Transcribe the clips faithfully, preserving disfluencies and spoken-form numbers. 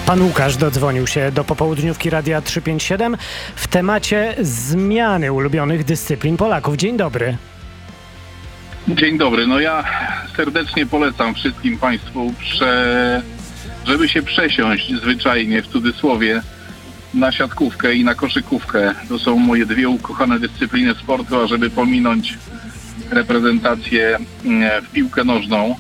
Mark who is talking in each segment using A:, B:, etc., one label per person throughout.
A: Pan Łukasz dodzwonił się do popołudniówki Radia trzysta pięćdziesiąt siedem w temacie zmiany ulubionych dyscyplin Polaków. Dzień dobry.
B: Dzień dobry. No ja serdecznie polecam wszystkim Państwu, prze... żeby się przesiąść zwyczajnie, w cudzysłowie, na siatkówkę i na koszykówkę. To są moje dwie ukochane dyscypliny sportu, a żeby pominąć reprezentację w piłkę nożną.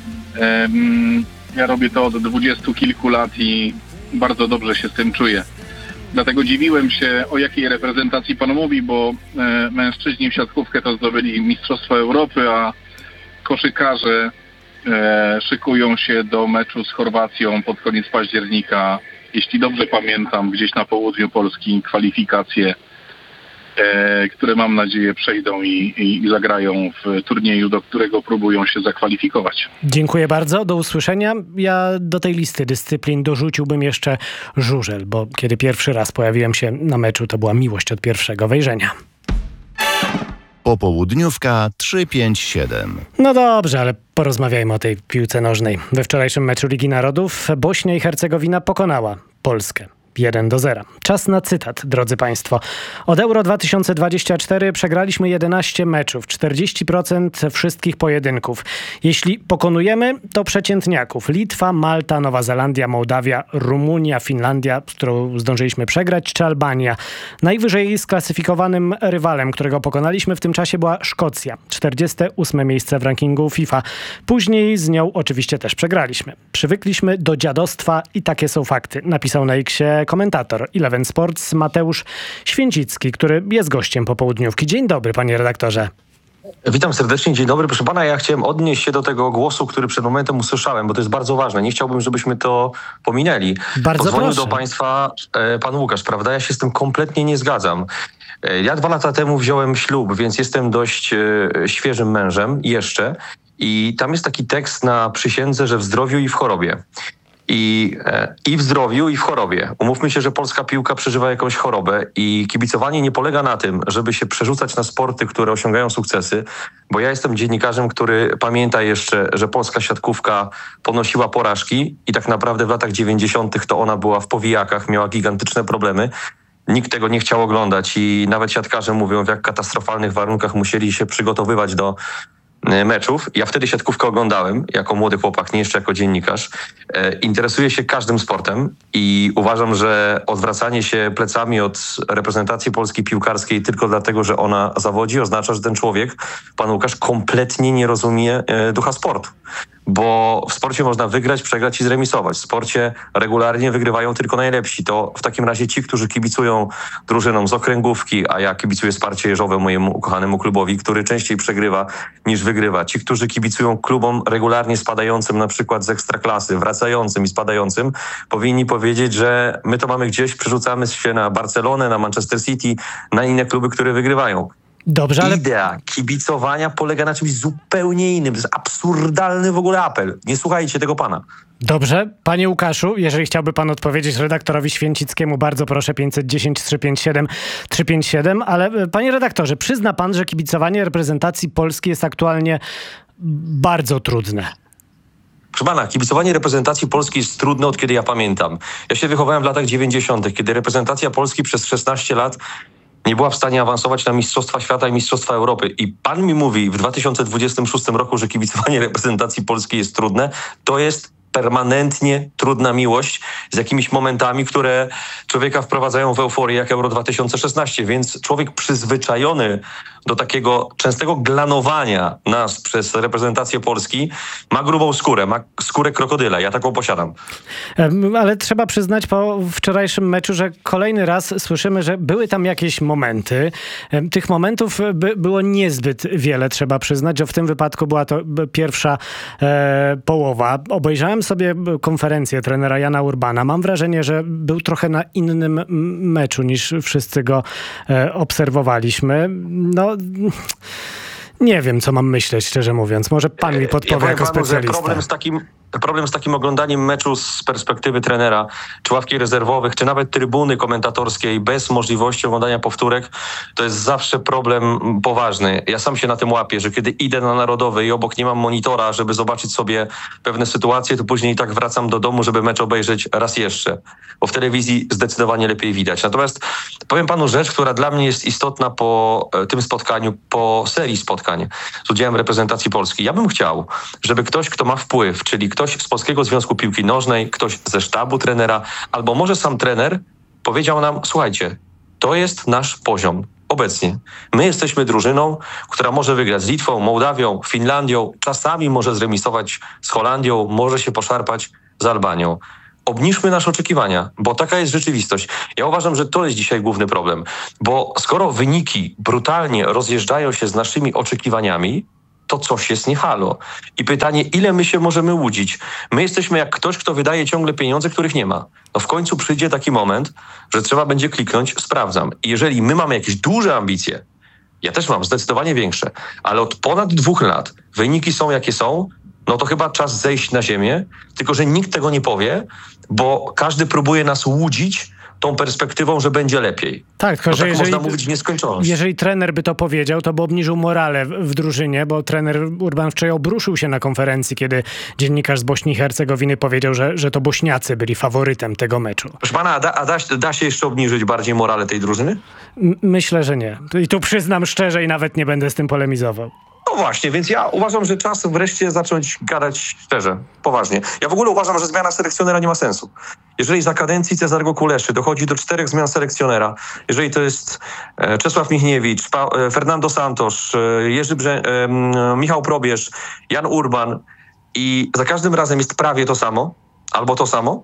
B: Ja robię to od dwudziestu kilku lat i bardzo dobrze się z tym czuję. Dlatego dziwiłem się, o jakiej reprezentacji Pan mówi, bo e, mężczyźni w siatkówkę to zdobyli Mistrzostwo Europy, a koszykarze e, szykują się do meczu z Chorwacją pod koniec października. Jeśli dobrze pamiętam, gdzieś na południu Polski kwalifikacje, e, które mam nadzieję przejdą i, i, i zagrają w turnieju, do którego próbują się zakwalifikować.
A: Dziękuję bardzo, do usłyszenia. Ja do tej listy dyscyplin dorzuciłbym jeszcze żużel, bo kiedy pierwszy raz pojawiłem się na meczu, to była miłość od pierwszego wejrzenia.
C: Popołudniówka trzysta pięćdziesiąt siedem.
A: No dobrze, ale porozmawiajmy o tej piłce nożnej. We wczorajszym meczu Ligi Narodów Bośnia i Hercegowina pokonała Polskę jeden do zera. Czas na cytat, drodzy Państwo. Od Euro dwa tysiące dwudziestego czwartego przegraliśmy jedenaście meczów, czterdzieści procent wszystkich pojedynków. Jeśli pokonujemy, to przeciętniaków. Litwa, Malta, Nowa Zelandia, Mołdawia, Rumunia, Finlandia, z którą zdążyliśmy przegrać, czy Albania. Najwyżej sklasyfikowanym rywalem, którego pokonaliśmy w tym czasie, była Szkocja. czterdzieste ósme miejsce w rankingu FIFA. Później z nią oczywiście też przegraliśmy. Przywykliśmy do dziadostwa i takie są fakty. Napisał na X-ie komentator Eleven Sports Mateusz Święcicki, który jest gościem popołudniówki. Dzień dobry, panie redaktorze.
D: Witam serdecznie, dzień dobry. Proszę pana, ja chciałem odnieść się do tego głosu, który przed momentem usłyszałem, bo to jest bardzo ważne. Nie chciałbym, żebyśmy to pominęli.
A: Bardzo
D: Podzwonił
A: proszę.
D: do państwa e, pan Łukasz, prawda? Ja się z tym kompletnie nie zgadzam. E, ja dwa lata temu wziąłem ślub, więc jestem dość e, świeżym mężem jeszcze. I tam jest taki tekst na przysiędze, że w zdrowiu i w chorobie. I, I w zdrowiu, i w chorobie. Umówmy się, że polska piłka przeżywa jakąś chorobę i kibicowanie nie polega na tym, żeby się przerzucać na sporty, które osiągają sukcesy, bo ja jestem dziennikarzem, który pamięta jeszcze, że polska siatkówka ponosiła porażki i tak naprawdę w latach dziewięćdziesiątych to ona była w powijakach, miała gigantyczne problemy. Nikt tego nie chciał oglądać i nawet siatkarze mówią, w jak katastrofalnych warunkach musieli się przygotowywać do meczów. Ja wtedy siatkówkę oglądałem jako młody chłopak, nie jeszcze jako dziennikarz. E, interesuję się każdym sportem i uważam, że odwracanie się plecami od reprezentacji polskiej piłkarskiej tylko dlatego, że ona zawodzi, oznacza, że ten człowiek, pan Łukasz, kompletnie nie rozumie e, ducha sportu. Bo w sporcie można wygrać, przegrać i zremisować. W sporcie regularnie wygrywają tylko najlepsi. To w takim razie ci, którzy kibicują drużynom z okręgówki, a ja kibicuję Sparcie Jeżowe, mojemu ukochanemu klubowi, który częściej przegrywa niż wygrywa. Ci, którzy kibicują klubom regularnie spadającym, na przykład z Ekstraklasy, wracającym i spadającym, powinni powiedzieć, że my to mamy gdzieś, przerzucamy się na Barcelonę, na Manchester City, na inne kluby, które wygrywają.
A: Dobrze, ale...
D: Idea kibicowania polega na czymś zupełnie innym. To jest absurdalny w ogóle apel. Nie słuchajcie tego pana.
A: Dobrze. Panie Łukaszu, jeżeli chciałby pan odpowiedzieć redaktorowi Święcickiemu, bardzo proszę, pięćset dziesięć trzysta pięćdziesiąt siedem trzysta pięćdziesiąt siedem, ale panie redaktorze, przyzna pan, że kibicowanie reprezentacji Polski jest aktualnie bardzo trudne.
D: Proszę pana, kibicowanie reprezentacji Polski jest trudne od kiedy ja pamiętam. Ja się wychowałem w latach dziewięćdziesiątych, kiedy reprezentacja Polski przez szesnaście lat nie była w stanie awansować na Mistrzostwa Świata i Mistrzostwa Europy. I pan mi mówi w dwa tysiące dwudziestym szóstym roku, że kibicowanie reprezentacji Polski jest trudne. To jest permanentnie trudna miłość z jakimiś momentami, które człowieka wprowadzają w euforię jak Euro dwa tysiące szesnaście. Więc człowiek przyzwyczajony do takiego częstego glanowania nas przez reprezentację Polski ma grubą skórę, ma skórę krokodyla. Ja taką posiadam.
A: Ale trzeba przyznać po wczorajszym meczu, że kolejny raz słyszymy, że były tam jakieś momenty. Tych momentów by było niezbyt wiele, trzeba przyznać, że w tym wypadku była to pierwsza e, połowa. Obejrzałem sobie konferencję trenera Jana Urbana. Mam wrażenie, że był trochę na innym meczu niż wszyscy go e, obserwowaliśmy. No... Nie wiem, co mam myśleć, szczerze mówiąc. Może pan mi podpowie
D: ja powiem
A: jako
D: panu, że
A: specjalista.
D: problem z takim Problem z takim oglądaniem meczu z perspektywy trenera, czy ławki rezerwowych, czy nawet trybuny komentatorskiej bez możliwości oglądania powtórek, to jest zawsze problem poważny. Ja sam się na tym łapię, że kiedy idę na Narodowy i obok nie mam monitora, żeby zobaczyć sobie pewne sytuacje, to później i tak wracam do domu, żeby mecz obejrzeć raz jeszcze. Bo w telewizji zdecydowanie lepiej widać. Natomiast powiem panu rzecz, która dla mnie jest istotna po tym spotkaniu, po serii spotkań z udziałem reprezentacji Polski. Ja bym chciał, żeby ktoś, kto ma wpływ, czyli ktoś z Polskiego Związku Piłki Nożnej, ktoś ze sztabu trenera, albo może sam trener powiedział nam, słuchajcie, to jest nasz poziom obecnie. My jesteśmy drużyną, która może wygrać z Litwą, Mołdawią, Finlandią, czasami może zremisować z Holandią, może się poszarpać z Albanią. Obniżmy nasze oczekiwania, bo taka jest rzeczywistość. Ja uważam, że to jest dzisiaj główny problem, bo skoro wyniki brutalnie rozjeżdżają się z naszymi oczekiwaniami, to coś jest nie halo. I pytanie, ile my się możemy łudzić? My jesteśmy jak ktoś, kto wydaje ciągle pieniądze, których nie ma. No w końcu przyjdzie taki moment, że trzeba będzie kliknąć, sprawdzam. I jeżeli my mamy jakieś duże ambicje, ja też mam zdecydowanie większe, ale od ponad dwóch lat wyniki są jakie są, no to chyba czas zejść na ziemię, tylko że nikt tego nie powie, bo każdy próbuje nas łudzić tą perspektywą, że będzie lepiej.
A: Tak, tylko
D: no
A: że
D: tak
A: jeżeli,
D: można mówić w nieskończoność.
A: Jeżeli trener by to powiedział, to by obniżył morale w, w drużynie, bo trener Urban wczoraj obruszył się na konferencji, kiedy dziennikarz z Bośni i Hercegowiny powiedział, że, że to Bośniacy byli faworytem tego meczu.
D: Proszę pana, a, da, a da, da się jeszcze obniżyć bardziej morale tej drużyny?
A: M- myślę, że nie. I tu przyznam szczerze i nawet nie będę z tym polemizował.
D: No właśnie, więc ja uważam, że czas wreszcie zacząć gadać szczerze, poważnie. Ja w ogóle uważam, że zmiana selekcjonera nie ma sensu. Jeżeli za kadencji Cezarego Kuleszy dochodzi do czterech zmian selekcjonera, jeżeli to jest e, Czesław Michniewicz, pa, e, Fernando Santos, e, Jerzy Brze, e, Michał Probierz, Jan Urban i za każdym razem jest prawie to samo, albo to samo,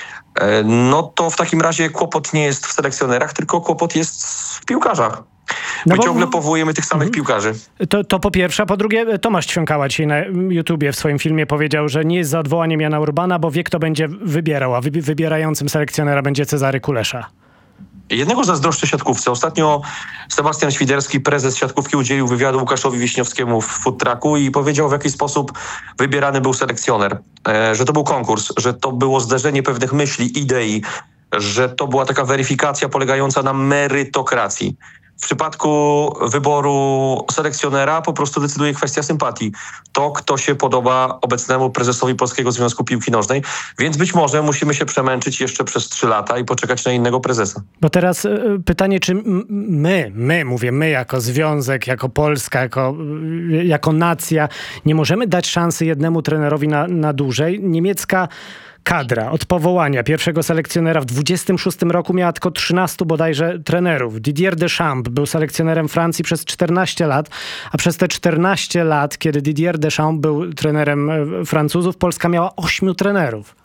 D: e, no to w takim razie kłopot nie jest w selekcjonerach, tylko kłopot jest w piłkarzach. My
A: No bo-
D: ciągle powołujemy tych samych piłkarzy.
A: To, to po pierwsze, a po drugie Tomasz Ćwiąkała dzisiaj na YouTubie w swoim filmie powiedział, że nie jest za odwołaniem Jana Urbana, bo wie, kto będzie wybierał, a wybi- wybierającym selekcjonera będzie Cezary Kulesza.
D: Jednego zazdroszczę siatkówce. Ostatnio Sebastian Świderski, prezes siatkówki, udzielił wywiadu Łukaszowi Wiśniowskiemu w Food Trucku i powiedział, w jaki sposób wybierany był selekcjoner. E, że to był konkurs, że to było zderzenie pewnych myśli, idei, że to była taka weryfikacja polegająca na merytokracji. W przypadku wyboru selekcjonera po prostu decyduje kwestia sympatii. To, kto się podoba obecnemu prezesowi Polskiego Związku Piłki Nożnej, więc być może musimy się przemęczyć jeszcze przez trzy lata i poczekać na innego prezesa.
A: Bo teraz y, pytanie, czy m- my, my, mówię my jako związek, jako Polska, jako, y, jako nacja, nie możemy dać szansy jednemu trenerowi na, na dłużej? Niemiecka kadra od powołania pierwszego selekcjonera w dwudziestym szóstym roku miała tylko trzynastu bodajże trenerów. Didier Deschamps był selekcjonerem Francji przez czternaście lat, a przez te czternaście lat, kiedy Didier Deschamps był trenerem e, Francuzów, Polska miała ośmiu trenerów.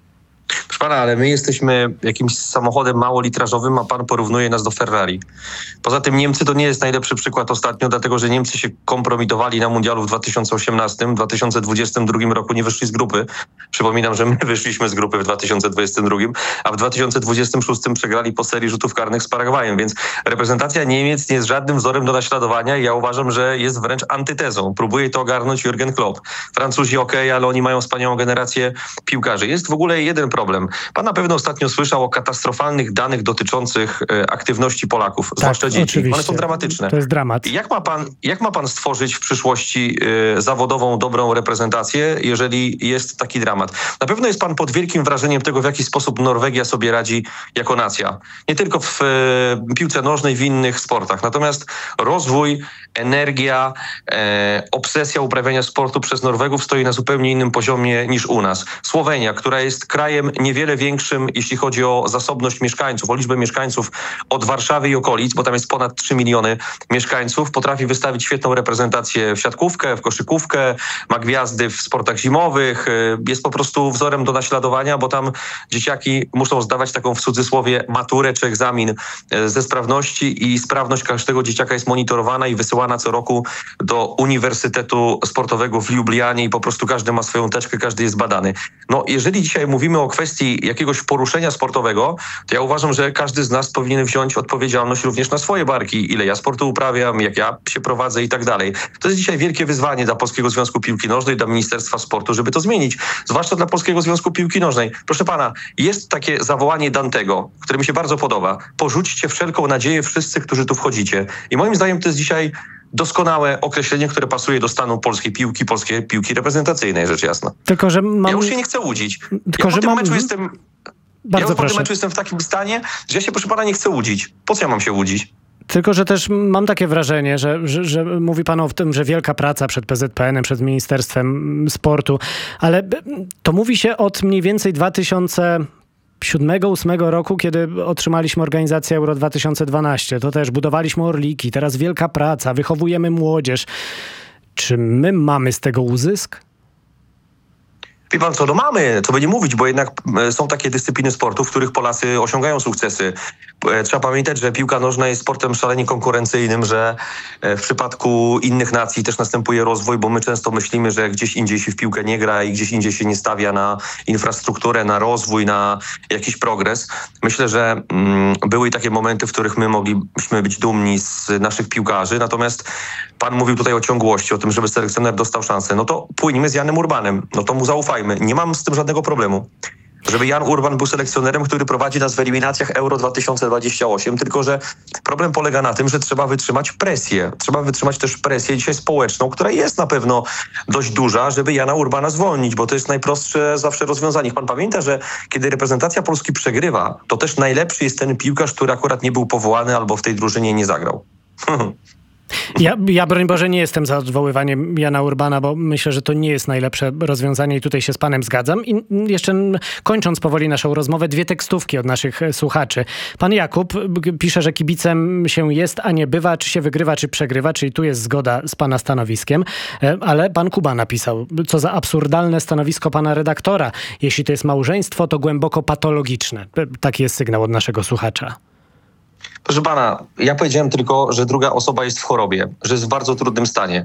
D: Proszę pana, ale my jesteśmy jakimś samochodem małolitrażowym, a pan porównuje nas do Ferrari. Poza tym Niemcy to nie jest najlepszy przykład ostatnio, dlatego że Niemcy się kompromitowali na mundialu w dwa tysiące osiemnastym, w dwa tysiące dwudziestym drugim roku nie wyszli z grupy. Przypominam, że my wyszliśmy z grupy w dwa tysiące dwudziestym drugim, a w dwa tysiące dwudziestym szóstym przegrali po serii rzutów karnych z Paragwajem, więc reprezentacja Niemiec nie jest żadnym wzorem do naśladowania i ja uważam, że jest wręcz antytezą. Próbuje to ogarnąć Jürgen Klopp. Francuzi okej, ale oni mają wspaniałą generację piłkarzy. Jest w ogóle jeden problem. Pan na pewno ostatnio słyszał o katastrofalnych danych dotyczących e, aktywności Polaków,
A: Tak,
D: zwłaszcza dzieci.
A: oczywiście.
D: One są dramatyczne.
A: To jest dramat.
D: I Jak ma pan, jak ma pan stworzyć w przyszłości e, zawodową, dobrą reprezentację, jeżeli jest taki dramat? Na pewno jest pan pod wielkim wrażeniem tego, w jaki sposób Norwegia sobie radzi jako nacja. Nie tylko w e, piłce nożnej, w innych sportach. Natomiast rozwój, energia, e, obsesja uprawiania sportu przez Norwegów stoi na zupełnie innym poziomie niż u nas. Słowenia, która jest krajem niewiele większym, jeśli chodzi o zasobność mieszkańców, o liczbę mieszkańców od Warszawy i okolic, bo tam jest ponad trzy miliony mieszkańców, potrafi wystawić świetną reprezentację w siatkówkę, w koszykówkę, ma gwiazdy w sportach zimowych, jest po prostu wzorem do naśladowania, bo tam dzieciaki muszą zdawać taką w cudzysłowie maturę czy egzamin ze sprawności i sprawność każdego dzieciaka jest monitorowana i wysyłana co roku do Uniwersytetu Sportowego w Lublianie i po prostu każdy ma swoją teczkę, każdy jest badany. No, jeżeli dzisiaj mówimy o kwestii sytuacji jakiegoś poruszenia sportowego, to ja uważam, że każdy z nas powinien wziąć odpowiedzialność również na swoje barki. Ile ja sportu uprawiam, jak ja się prowadzę i tak dalej. To jest dzisiaj wielkie wyzwanie dla Polskiego Związku Piłki Nożnej, dla Ministerstwa Sportu, żeby to zmienić. Zwłaszcza dla Polskiego Związku Piłki Nożnej. Proszę pana, jest takie zawołanie Dantego, które mi się bardzo podoba. Porzućcie wszelką nadzieję wszyscy, którzy tu wchodzicie. I moim zdaniem to jest dzisiaj doskonałe określenie, które pasuje do stanu polskiej piłki, polskiej piłki reprezentacyjnej, rzecz jasna.
A: Tylko, że mam...
D: Ja już się nie chcę łudzić.
A: Tylko,
D: ja
A: że
D: po tym
A: mam...
D: meczu jestem...
A: Bardzo
D: ja po
A: proszę.
D: tym meczu jestem w takim stanie, że ja się, proszę pana, nie chcę łudzić. Po co ja mam się łudzić?
A: Tylko, że też mam takie wrażenie, że, że, że mówi pan o tym, że wielka praca przed P Z P N em, przed Ministerstwem Sportu, ale to mówi się od mniej więcej dwa tysiące siódmego ósmego roku, kiedy otrzymaliśmy organizację Euro dwa tysiące dwanaście. To też budowaliśmy Orliki, teraz wielka praca, wychowujemy młodzież. Czy my mamy z tego uzysk?
D: Wie pan co, no mamy, co by nie mówić, bo jednak są takie dyscypliny sportu, w których Polacy osiągają sukcesy. Trzeba pamiętać, że piłka nożna jest sportem szalenie konkurencyjnym, że w przypadku innych nacji też następuje rozwój, bo my często myślimy, że gdzieś indziej się w piłkę nie gra i gdzieś indziej się nie stawia na infrastrukturę, na rozwój, na jakiś progres. Myślę, że mm, były takie momenty, w których my mogliśmy być dumni z naszych piłkarzy, natomiast pan mówił tutaj o ciągłości, o tym, żeby selekcjoner dostał szansę. No to płyńmy z Janem Urbanem, no to mu zaufajmy. Nie mam z tym żadnego problemu. Żeby Jan Urban był selekcjonerem, który prowadzi nas w eliminacjach Euro dwa tysiące dwadzieścia osiem, tylko że problem polega na tym, że trzeba wytrzymać presję. Trzeba wytrzymać też presję dzisiaj społeczną, która jest na pewno dość duża, żeby Jana Urbana zwolnić, bo to jest najprostsze zawsze rozwiązanie. Pan pamięta, że kiedy reprezentacja Polski przegrywa, to też najlepszy jest ten piłkarz, który akurat nie był powołany albo w tej drużynie nie zagrał.
A: Ja, ja, broń Boże, nie jestem za odwoływaniem Jana Urbana, bo myślę, że to nie jest najlepsze rozwiązanie i tutaj się z panem zgadzam. I jeszcze kończąc powoli naszą rozmowę, dwie tekstówki od naszych słuchaczy. Pan Jakub pisze, że kibicem się jest, a nie bywa, czy się wygrywa, czy przegrywa, czyli tu jest zgoda z pana stanowiskiem. Ale pan Kuba napisał, co za absurdalne stanowisko pana redaktora. Jeśli to jest małżeństwo, to głęboko patologiczne. Taki jest sygnał od naszego słuchacza.
D: Proszę pana, ja powiedziałem tylko, że druga osoba jest w chorobie, że jest w bardzo trudnym stanie.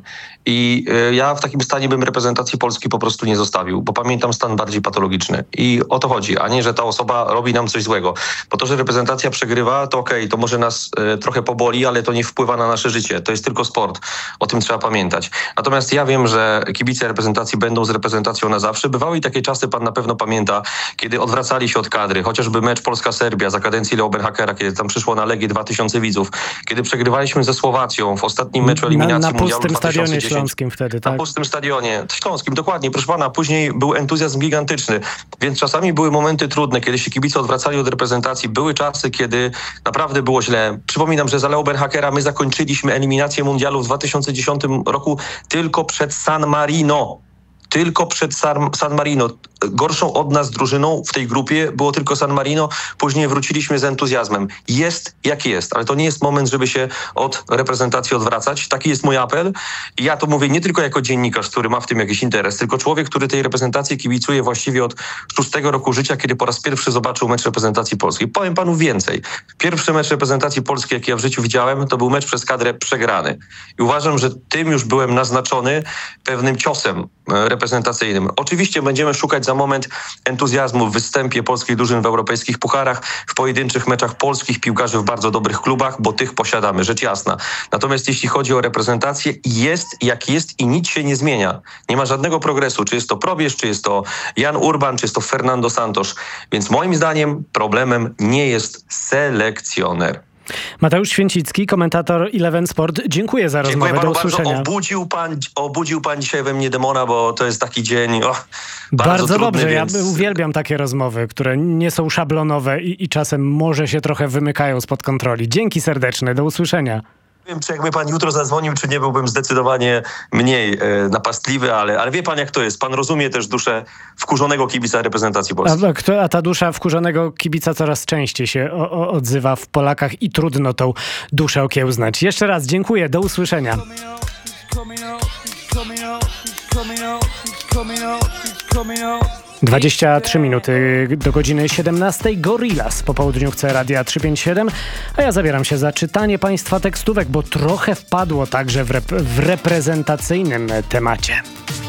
D: I y, ja w takim stanie bym reprezentacji Polski po prostu nie zostawił, bo pamiętam stan bardziej patologiczny. I o to chodzi, a nie, że ta osoba robi nam coś złego. Bo to, że reprezentacja przegrywa, to okej, okay, to może nas y, trochę poboli, ale to nie wpływa na nasze życie. To jest tylko sport. O tym trzeba pamiętać. Natomiast ja wiem, że kibice reprezentacji będą z reprezentacją na zawsze. Bywały i takie czasy, pan na pewno pamięta, kiedy odwracali się od kadry. Chociażby mecz Polska-Serbia za kadencji Leo Beenhakera, kiedy tam przyszło na Legię dwa tysiące widzów. Kiedy przegrywaliśmy ze Słowacją w ostatnim meczu eliminacji
A: na, na
D: mundialu
A: pustym
D: dwa tysiące dziesięć.
A: stadionie śląskim wtedy, tak?
D: Na pustym stadionie śląskim, dokładnie. Proszę pana, później był entuzjazm gigantyczny, więc czasami były momenty trudne, kiedy się kibice odwracali od reprezentacji. Były czasy, kiedy naprawdę było źle. Przypominam, że za Leo Beenhakera my zakończyliśmy eliminację mundialu w dwa tysiące dziesiątym roku tylko przed San Marino. Tylko przed San, San Marino. Gorszą od nas drużyną w tej grupie było tylko San Marino. Później wróciliśmy z entuzjazmem. Jest jak jest, ale to nie jest moment, żeby się od reprezentacji odwracać. Taki jest mój apel. I ja to mówię nie tylko jako dziennikarz, który ma w tym jakiś interes, tylko człowiek, który tej reprezentacji kibicuje właściwie od szóstego roku życia, kiedy po raz pierwszy zobaczył mecz reprezentacji polskiej. Powiem panu więcej. Pierwszy mecz reprezentacji polskiej, jaki ja w życiu widziałem, to był mecz przez kadrę przegrany. I uważam, że tym już byłem naznaczony pewnym ciosem reprezentacyjnym. Oczywiście będziemy szukać za moment entuzjazmu w występie polskich drużyn w europejskich pucharach, w pojedynczych meczach polskich piłkarzy w bardzo dobrych klubach, bo tych posiadamy, rzecz jasna. Natomiast jeśli chodzi o reprezentację, jest jak jest i nic się nie zmienia. Nie ma żadnego progresu, czy jest to Probierz, czy jest to Jan Urban, czy jest to Fernando Santos. Więc moim zdaniem problemem nie jest selekcjoner.
A: Mateusz Święcicki, komentator Eleven Sport. Dziękuję za rozmowę.
D: Dziękuję panu
A: Do usłyszenia.
D: bardzo. Obudził pan, obudził pan dzisiaj we mnie demona, bo to jest taki dzień oh, bardzo,
A: bardzo
D: trudny,
A: dobrze.
D: więc...
A: Ja uwielbiam takie rozmowy, które nie są szablonowe i, i czasem może się trochę wymykają spod kontroli. Dzięki serdeczne. Do usłyszenia.
D: Nie wiem, czy jakby pan jutro zadzwonił, czy nie byłbym zdecydowanie mniej e, napastliwy, ale, ale wie pan, jak to jest. Pan rozumie też duszę wkurzonego kibica reprezentacji Polski.
A: A, a ta dusza wkurzonego kibica coraz częściej się o, o, odzywa w Polakach i trudno tą duszę okiełznać. Jeszcze raz dziękuję. Do usłyszenia. dwadzieścia trzy minuty do godziny siedemnastej. Gorillaz po południu chce Radia trzysta pięćdziesiąt siedem, a ja zabieram się za czytanie państwa tekstówek, bo trochę wpadło także w, rep- w reprezentacyjnym temacie.